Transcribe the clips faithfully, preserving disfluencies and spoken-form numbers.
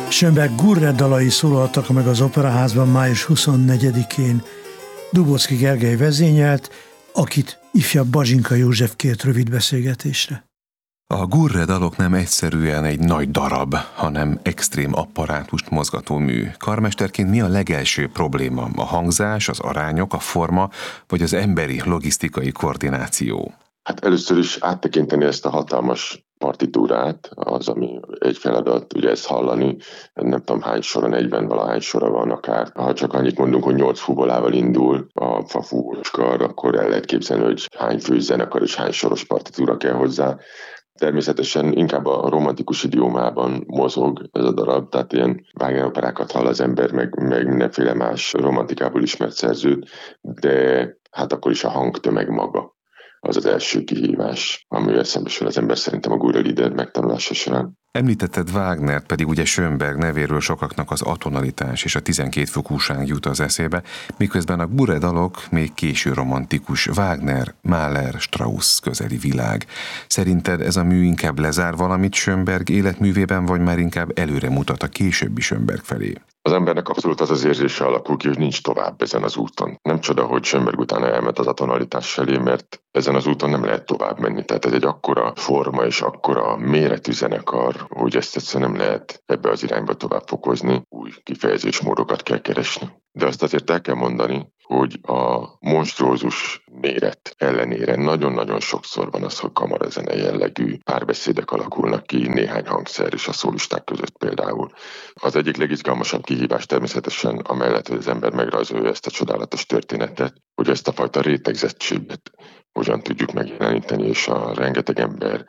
Schönberg Gurre dalai szólaltak meg az Operaházban május huszonnegyedikén. Dubocki Gergely vezényelt, akit ifjabb Bazsinka József kért rövid beszélgetésre. A Gurre dalok nem egyszerűen egy nagy darab, hanem extrém apparátust mozgató mű. Karmesterként mi a legelső probléma? A hangzás, az arányok, a forma, vagy az emberi, logisztikai koordináció? Hát először is áttekinteni ezt a hatalmas partitúrát, az, ami egy feladat, ugye ezt hallani, nem tudom hány sora, negyven valahány sora van akár. Ha csak annyit mondunk, hogy nyolc fuvolával indul a fafúvós kar, akkor el lehet képzelni, hogy hány fő zenekar és hány soros partitúra kell hozzá. Természetesen inkább a romantikus idiómában mozog ez a darab, tehát ilyen Wagner operákat hall az ember, meg, meg mindenféle más romantikából ismert szerzőt, de hát akkor is a hangtömeg maga az az első kihívás, amivel szembesül az ember szerintem a Gurre Lieder megtanulása során. Említetted Wagnert, pedig ugye Schönberg nevéről sokaknak az atonalitás és a tizenkét fokúság jut az eszébe, miközben a Gurre dalok még késő romantikus, Wagner, Mahler, Strauss közeli világ. Szerinted ez a mű inkább lezár valamit Schönberg életművében, vagy már inkább előre mutat a későbbi Schönberg felé? Az embernek abszolút az az érzése alakul ki, hogy nincs tovább ezen az úton. Nem csoda, hogy Schönberg utána elment az atonalitás felé, mert ezen az úton nem lehet tovább menni. Tehát ez egy akkora forma és akkora méretű zenekar, hogy ezt egyszerűen nem lehet ebbe az irányba tovább fokozni. Új kifejezésmódokat kell keresni. De azt azért el kell mondani, hogy a monstrózus méret ellenére nagyon-nagyon sokszor van az, hogy kamarazene jellegű párbeszédek alakulnak ki néhány hangszer és a szólisták között például. Az egyik legizgalmasabb kihívás természetesen amellett, hogy az ember megrajzolja ezt a csodálatos történetet, hogy ezt a fajta rétegzettséget hogyan tudjuk megjeleníteni, és a rengeteg ember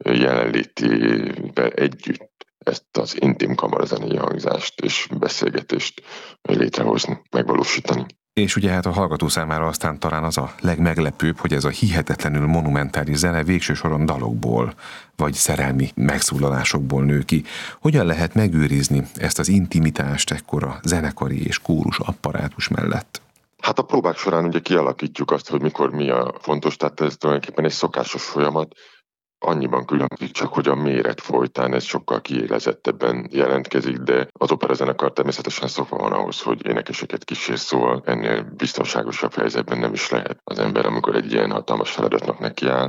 jelenlétével együtt ezt az intim kamarazenei hangzást és beszélgetést létrehozni, megvalósítani. És ugye hát a hallgató számára aztán talán az a legmeglepőbb, hogy ez a hihetetlenül monumentális zene végső soron dalokból, vagy szerelmi megszólalásokból nő ki. Hogyan lehet megőrizni ezt az intimitást ekkora zenekari és kórus apparátus mellett? Hát a próbák során ugye kialakítjuk azt, hogy mikor mi a fontos, tehát ez tulajdonképpen egy szokásos folyamat, annyiban különbözik csak, hogy a méret folytán ez sokkal kiélezettebben jelentkezik, de az operazenekar természetesen szokva van ahhoz, hogy énekeseket kísér, szóval ennél biztonságosabb helyzetben nem is lehet az ember, amikor egy ilyen hatalmas feladatnak nekiáll,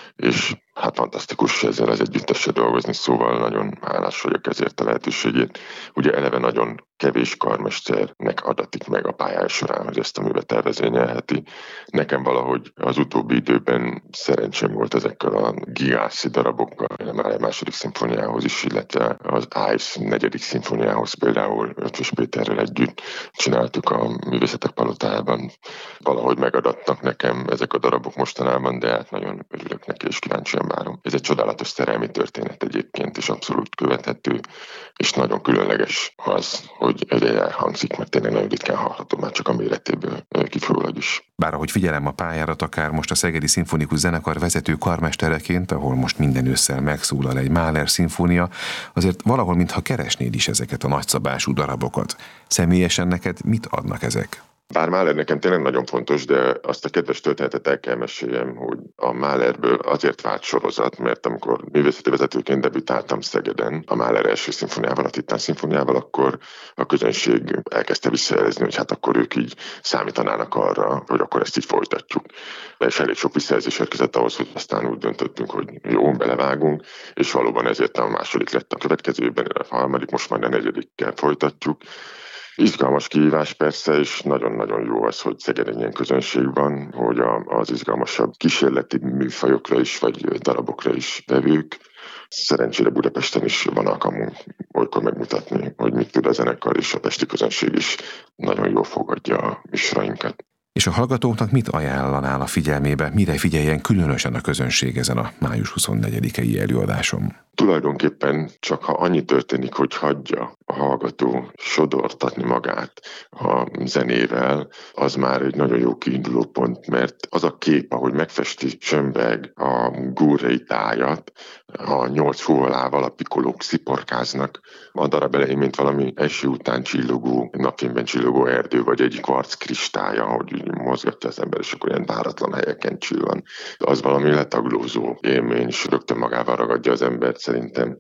és hát fantasztikus ezzel az együttessel dolgozni, szóval nagyon hálás vagyok ezért a lehetőségét. Ugye eleve nagyon kevés karmesternek adatik meg a pályája során, hogy ezt a művet elvezényelheti. Nekem valahogy az utóbbi időben szerencsém volt ezekkel a gigászi darabokkal, már a második szimfóniához is, illetve az Ives negyedik szimfóniához például Ötvös Péterrel együtt csináltuk a Művészetek Palotájában. Valahogy megadatnak nekem ezek a darabok mostanában, de hát nagyon örülök neki és kíváncsian várom. Ez egy csodálatos szerelmi történet egyébként, és abszolút követhető, és nagyon különleges az, hogy ez elhangzik, mert tényleg nagyon ritkán hallható, már csak a méretéből kifolyólag is. Bár ahogy figyelem a pályárat, akár most a Szegedi Szimfonikus Zenekar vezető karmestereként, ahol most minden ősszel megszólal egy Mahler szimfónia, azért valahol mintha keresnéd is ezeket a nagyszabású darabokat. Személyesen neked mit adnak ezek? Bár Mahler nekem tényleg nagyon fontos, de azt a kedves történetet el kell meséljem, hogy a Mahlerből azért vált sorozat, mert amikor művészeti vezetőként debütáltam Szegeden, a Mahler első szimfóniával, a Titán szimfóniával, akkor a közönség elkezdte visszajelezni, hogy hát akkor ők így számítanának arra, hogy akkor ezt így folytatjuk. És elég sok visszajelzés érkezett ahhoz, hogy aztán úgy döntöttünk, hogy jó, belevágunk, és valóban ezért a második lett a következőben, a harmadik, most már a negyedikkel folytatjuk. Izgalmas kihívás persze, és nagyon-nagyon jó az, hogy Szegeden ilyen közönség van, hogy az izgalmasabb kísérleti műfajokra is, vagy darabokra is vevők. Szerencsére Budapesten is van alkalmunk olykor megmutatni, hogy mit tud a zenekar, és a pesti közönség is nagyon jól fogadja a műsorainkat. És a hallgatóknak mit ajánlanál a figyelmébe, mire figyeljen különösen a közönség ezen a május huszonnegyedikei előadáson? Tulajdonképpen csak ha annyi történik, hogy hagyja a hallgató sodortatni magát a zenével, az már egy nagyon jó kiinduló pont, mert az a kép, ahogy megfesti Schönberg a gurrei tájat, a nyolc fuvolával a pikolók sziporkáznak, a darab elején, mint valami eső után csillogó, napfényben csillogó erdő, vagy egy kvarc kristálya, ahogy mozgatja az ember, és akkor ilyen váratlan helyeken csillan. Az valami letaglózó élmény, és rögtön magával ragadja az embert szerintem.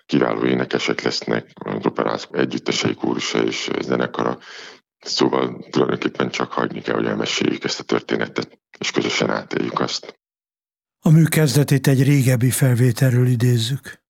kiváló énekesek lesznek, az operáz együttesei, kórusa és zenekara. Szóval tulajdonképpen csak hagyni kell, hogy elmeséljük ezt a történetet, és közösen átéljük azt. A mű kezdetét egy régebbi felvételről idézzük.